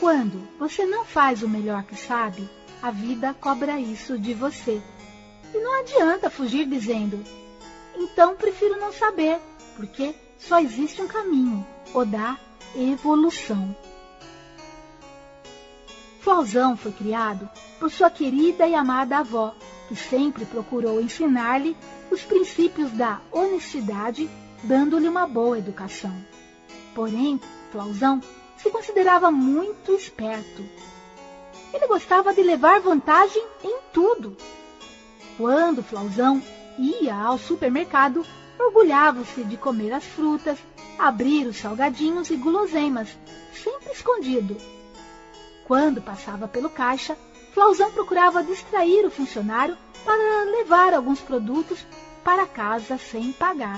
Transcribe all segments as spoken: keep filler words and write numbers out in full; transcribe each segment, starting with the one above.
quando você não faz o melhor que sabe, a vida cobra isso de você. E não adianta fugir dizendo: então prefiro não saber, porque só existe um caminho, o da evolução. Flauzão foi criado por sua querida e amada avó, que sempre procurou ensinar-lhe os princípios da honestidade, dando-lhe uma boa educação. Porém, Flauzão se considerava muito esperto. Ele gostava de levar vantagem em tudo. Quando Flauzão ia ao supermercado, orgulhava-se de comer as frutas, abrir os salgadinhos e guloseimas, sempre escondido. Quando passava pelo caixa, Flauzão procurava distrair o funcionário para levar alguns produtos para casa sem pagar.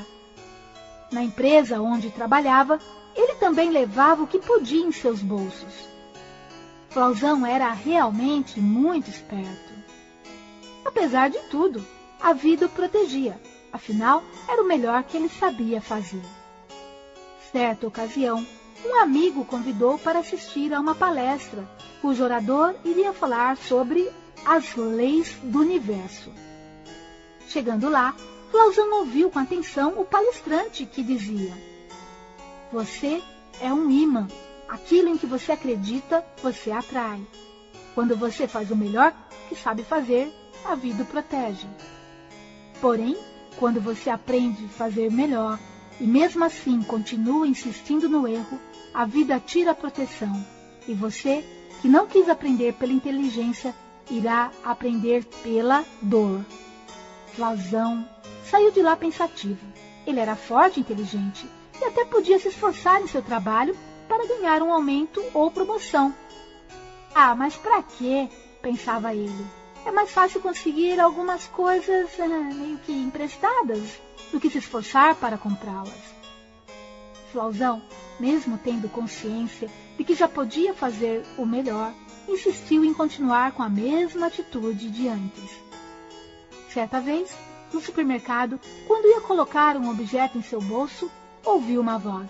Na empresa onde trabalhava, ele também levava o que podia em seus bolsos. Flauzão era realmente muito esperto. Apesar de tudo, a vida o protegia, afinal, era o melhor que ele sabia fazer. Certa ocasião, um amigo o convidou para assistir a uma palestra, cujo orador iria falar sobre as leis do universo. Chegando lá, Flauzão ouviu com atenção o palestrante que dizia: você é um ímã. Aquilo em que você acredita, você atrai. Quando você faz o melhor que sabe fazer, a vida o protege. Porém, quando você aprende a fazer melhor e mesmo assim continua insistindo no erro, a vida tira a proteção. E você, que não quis aprender pela inteligência, irá aprender pela dor. Flauzão saiu de lá pensativo. Ele era forte e inteligente e até podia se esforçar em seu trabalho para ganhar um aumento ou promoção. Ah, mas para quê? Pensava ele. É mais fácil conseguir algumas coisas é, meio que emprestadas do que se esforçar para comprá-las. Flauzão, mesmo tendo consciência de que já podia fazer o melhor, insistiu em continuar com a mesma atitude de antes. Certa vez, no supermercado, quando ia colocar um objeto em seu bolso, ouviu uma voz: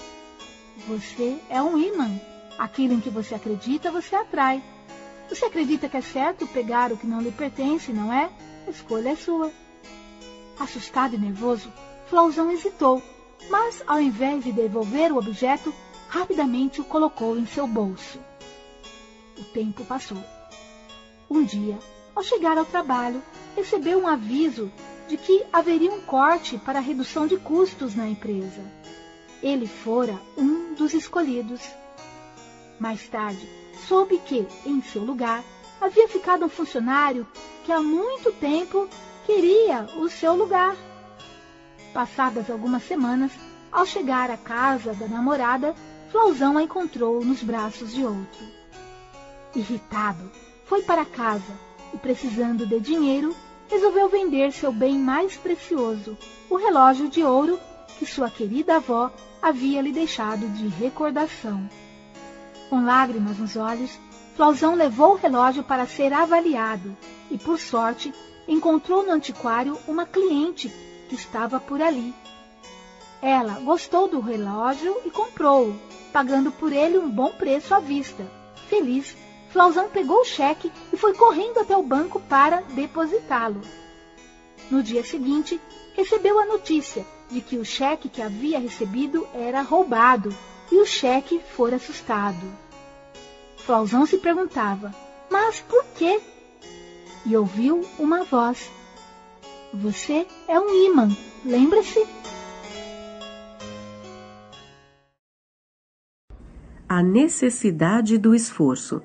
você é um ímã. Aquilo em que você acredita, você atrai. Você acredita que é certo pegar o que não lhe pertence, não é? A escolha é sua. Assustado e nervoso, Flauzão hesitou, mas, ao invés de devolver o objeto, rapidamente o colocou em seu bolso. O tempo passou. Um dia, ao chegar ao trabalho, recebeu um aviso de que haveria um corte para a redução de custos na empresa. Ele fora um dos escolhidos. Mais tarde, soube que, em seu lugar, havia ficado um funcionário que há muito tempo queria o seu lugar. Passadas algumas semanas, ao chegar à casa da namorada, Flauzão a encontrou nos braços de outro. Irritado, foi para casa e, precisando de dinheiro, resolveu vender seu bem mais precioso, o relógio de ouro que sua querida avó havia lhe deixado de recordação. Com lágrimas nos olhos, Flauzão levou o relógio para ser avaliado e, por sorte, encontrou no antiquário uma cliente que estava por ali. Ela gostou do relógio e comprou-o, pagando por ele um bom preço à vista. Feliz, Flauzão pegou o cheque e foi correndo até o banco para depositá-lo. No dia seguinte, recebeu a notícia de que o cheque que havia recebido era roubado e o cheque fora assustado. Flauzão se perguntava: mas por quê? E ouviu uma voz: você é um ímã, lembra-se? A necessidade do esforço.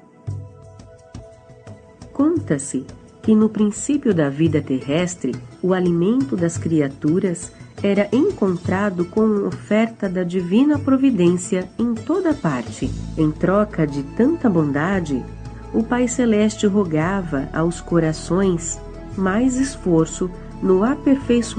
Conta-se que no princípio da vida terrestre, o alimento das criaturas era encontrado com oferta da divina providência em toda parte. Em troca de tanta bondade, o Pai Celeste rogava aos corações mais esforço no aperfeiçoamento